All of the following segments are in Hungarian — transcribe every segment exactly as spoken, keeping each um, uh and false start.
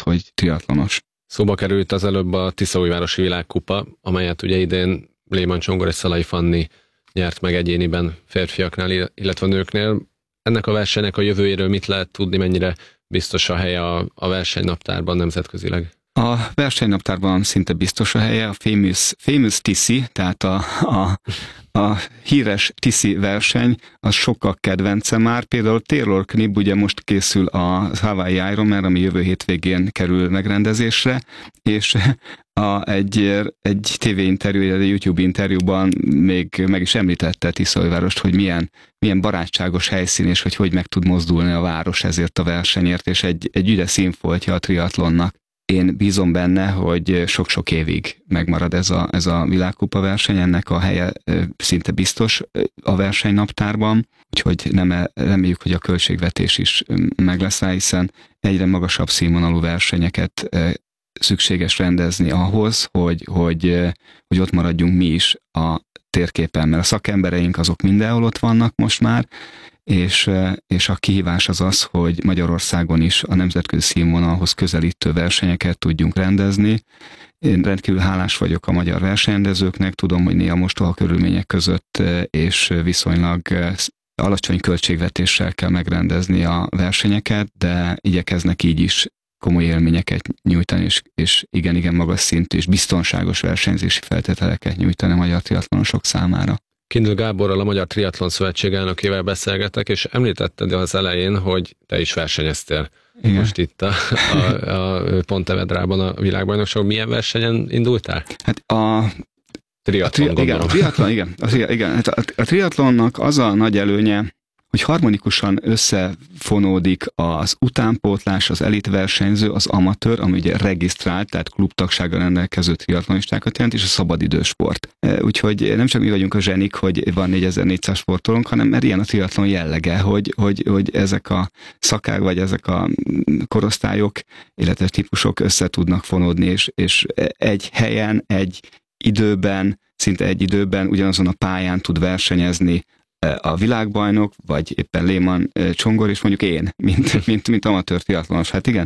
hogy triatlonos. Szóba került az előbb a Tiszaújvárosi Világkupa, amelyet ugye idén Lehmann Csongor és Szalai Fanni nyert meg egyéniben férfiaknál, illetve nőknél. Ennek a versenynek a jövőjéről mit lehet tudni, mennyire biztos a helye a, a versenynaptárban nemzetközileg? A versenynaptárban szinte biztos a helye, a Famous, famous Tiszi, tehát a, a, a híres Tiszi verseny, az sokak kedvence már. Például Taylor Knibb ugye most készül a Hawaii Ironman, ami jövő hétvégén kerül megrendezésre, és a, egy, egy tévéinterjú, egy YouTube interjúban még meg is említette Tiszaújvárost, hogy milyen, milyen barátságos helyszín, és hogy hogy meg tud mozdulni a város ezért a versenyért, és egy, egy üde színfoltja a triatlonnak. Én bízom benne, hogy sok-sok évig megmarad ez a, ez a világkupa verseny, ennek a helye szinte biztos a versenynaptárban, úgyhogy nem reméljük, hogy a költségvetés is meg lesz rá, hiszen egyre magasabb színvonalú versenyeket szükséges rendezni ahhoz, hogy, hogy, hogy ott maradjunk mi is a térképen, mert a szakembereink azok mindenhol ott vannak most már, és, és a kihívás az az, hogy Magyarországon is a nemzetközi színvonalhoz közelítő versenyeket tudjunk rendezni. Én rendkívül hálás vagyok a magyar versenyrendezőknek, tudom, hogy néha mostoha körülmények között és viszonylag alacsony költségvetéssel kell megrendezni a versenyeket, de igyekeznek így is komoly élményeket nyújtani, és, és igen-igen magas szintű és biztonságos versenyzési feltételeket nyújtani a magyar triatlonosok számára. Kindl Gáborral, a Magyar Triatlon Szövetség elnökével beszélgetek, és említetted az elején, hogy te is versenyeztél. Igen. Most itt a, a, a Pontevedrában a világbajnokság. Milyen versenyen indultál? Hát a triatlon, a tri, igen, a triatlon, igen, a, igen. Hát a, a triatlonnak az a nagy előnye, hogy harmonikusan összefonódik az utánpótlás, az elitversenyző, az amatőr, ami ugye regisztrált, tehát klubtagsággal rendelkező triatlonistákat jelent, és a szabadidősport. Úgyhogy nem csak mi vagyunk a zsenik, hogy van négyezer-négyszáz sportolónk, hanem mert ilyen a triatlon jellege, hogy, hogy, hogy ezek a szakák, vagy ezek a korosztályok, illetve típusok össze tudnak fonódni, és, és egy helyen, egy időben, szinte egy időben ugyanazon a pályán tud versenyezni a világbajnok, vagy éppen Lehmann Csongor, és mondjuk én, mint, mint, mint amatőr triatlonos. Hát igen,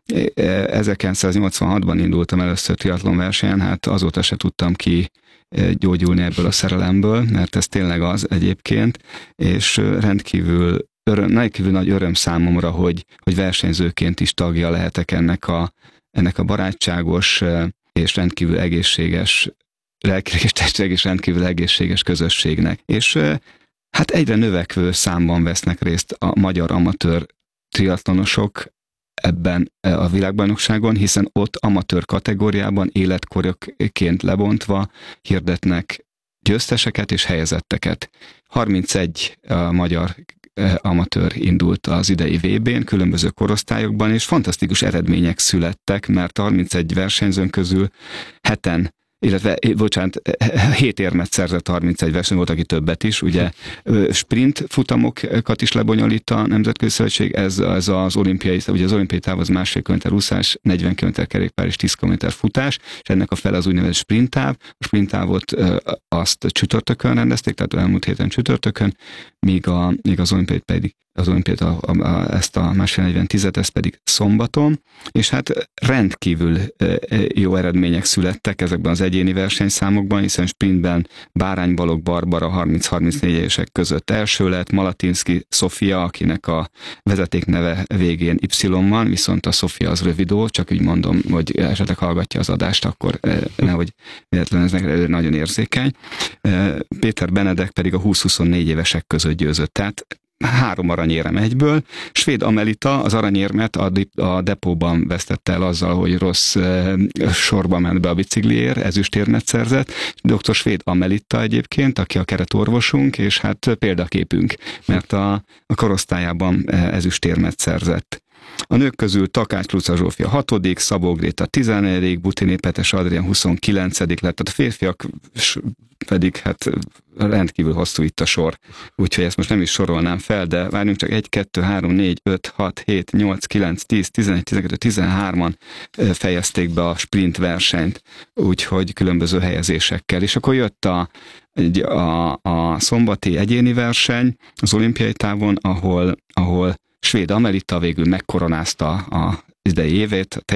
ezerkilencszáznyolcvanhatban indultam először triatlon versenyen, hát azóta se tudtam ki gyógyulni ebből a szerelemből, mert ez tényleg az egyébként, és rendkívül, öröm, rendkívül nagy öröm számomra, hogy, hogy versenyzőként is tagja lehetek ennek a, ennek a barátságos és rendkívül egészséges, lelkileg és testileg is rendkívül egészséges közösségnek. És hát egyre növekvő számban vesznek részt a magyar amatőr triatlonosok ebben a világbajnokságon, hiszen ott amatőr kategóriában életkorokként lebontva hirdetnek győzteseket és helyezetteket. harmincegy a magyar amatőr indult az idei vé bén, különböző korosztályokban, és fantasztikus eredmények születtek, mert harmincegy versenyzőn közül heten illetve, bocsánat, hét érmet szerzett harmincegy verseny, volt, aki többet is, ugye sprint futamokat is lebonyolít a Nemzetközi Szövetség, ez, ez az olimpiai, ugye az olimpiai táv az másfél kilométer úszás, negyven kilométer kerékpár és tíz kilométer futás, és ennek a fele az úgynevezett sprintáv. A sprinttávot azt csütörtökön rendezték, tehát elmúlt héten csütörtökön, míg, a, míg az olimpiai pedig az olimpiát, a, a, a, ezt a másfél negyven tizet, ez pedig szombaton, és hát rendkívül jó eredmények születtek ezekben az egyéni versenyszámokban, hiszen sprintben Bárány Balogh Barbara harminc-harmincnégy évesek között első lett, Malatinszki Szofia, akinek a vezeték neve végén Y van, viszont a Szofia az rövidó, csak úgy mondom, hogy esetleg hallgatja az adást, akkor nehogy véletlenül ez nagyon érzékeny. Péter Benedek pedig a húsz-huszonnégy évesek között győzött, tehát három aranyérem egyből. Svéd Amelita az aranyérmet a, a depóban vesztette el azzal, hogy rossz e, sorba ment be a bicikliért, ezüstérmet szerzett. doktor Svéd Amelita egyébként, aki a keretorvosunk, és hát példaképünk, mert a, a korosztályában ezüstérmet szerzett. A nők közül Takács Luca Zsófia hatodik, Szabó Gréta tizennegyedik, Butini Petes Adrián huszonkilencedik lett, tehát a férfiak pedig hát rendkívül hosszú itt a sor, úgyhogy ezt most nem is sorolnám fel, de várjunk csak egy, kettő, három, négy, öt, hat, hét, nyolc, kilenc, tíz, tizenegy, tizenkettő, tizenhárman fejezték be a sprint versenyt, úgyhogy különböző helyezésekkel. És akkor jött a, a, a szombati egyéni verseny az olimpiai távon, ahol, ahol Svéd Amelita végül megkoronázta az idei évét,